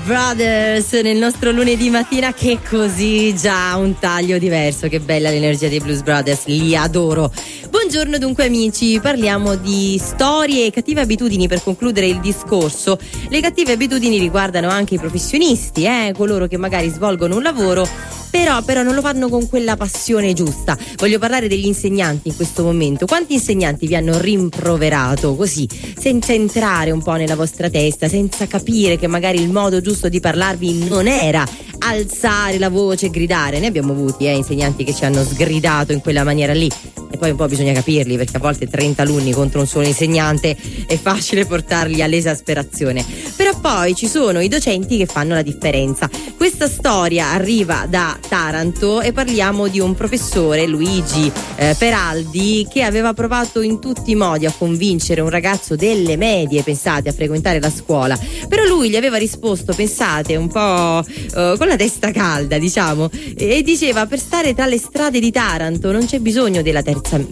Brothers nel nostro lunedì mattina, che così già un taglio diverso. Che bella l'energia dei Blues Brothers, li adoro. Buongiorno dunque amici, parliamo di storie e cattive abitudini per concludere il discorso. Le cattive abitudini riguardano anche i professionisti, coloro che magari svolgono un lavoro però non lo fanno con quella passione giusta. Voglio parlare degli insegnanti in questo momento. Quanti insegnanti vi hanno rimproverato così, senza entrare un po' nella vostra testa, senza capire che magari il modo giusto di parlarvi non era alzare la voce e gridare? Ne abbiamo avuti insegnanti che ci hanno sgridato in quella maniera lì, e poi un po' bisogna capirli, perché a volte 30 alunni contro un solo insegnante è facile portarli all'esasperazione. Però poi ci sono i docenti che fanno la differenza. Questa storia arriva da Taranto e parliamo di un professore, Luigi Peraldi, che aveva provato in tutti i modi a convincere un ragazzo delle medie, pensate, a frequentare la scuola. Però lui gli aveva risposto, pensate, un po' con la testa calda, diciamo, e diceva: per stare tra le strade di Taranto non c'è bisogno del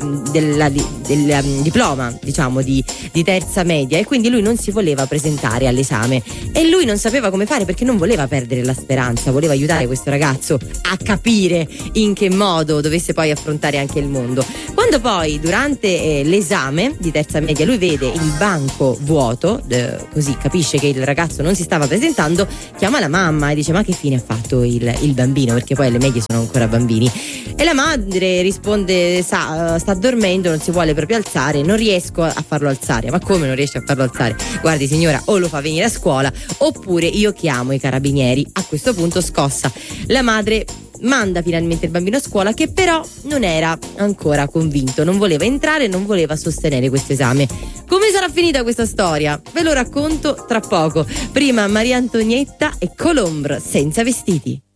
diploma, diciamo, di terza media, e quindi lui non si voleva presentare all'esame, e lui non sapeva come fare perché non voleva perdere la speranza, voleva aiutare questo ragazzo a capire in che modo dovesse poi affrontare anche il mondo. Quando poi durante l'esame di terza media lui vede il banco vuoto, così capisce che il ragazzo non si stava presentando, chiama la mamma e dice: ma che fine ha fatto il bambino? Perché poi alle medie sono ancora bambini. E la madre risponde: sta dormendo, non si vuole proprio alzare, non riesco a farlo alzare. Ma come non riesce a farlo alzare? Guardi signora, o lo fa venire a scuola oppure io chiamo i carabinieri. A questo punto, scossa, la madre manda finalmente il bambino a scuola, che però non era ancora convinto, non voleva entrare, non voleva sostenere questo esame. Come sarà finita questa storia? Ve lo racconto tra poco. Prima Maria Antonietta e Colombre senza vestiti.